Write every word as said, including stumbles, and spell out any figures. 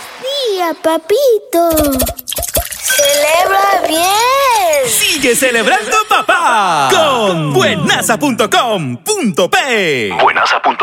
día, papito! ¡Celebra bien! ¡Sigue celebrando, papá! Con buenaza punto com punto pe. buenaza punto